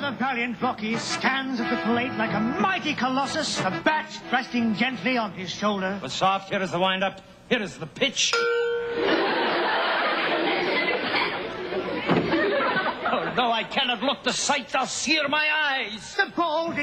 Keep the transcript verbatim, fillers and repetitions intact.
the valiant Rocky stands at the plate like a mighty colossus, the bat resting gently on his shoulder. But soft, here is the wind-up, here is the pitch. Oh, no, I cannot look. The sight doth sear my eyes. The ball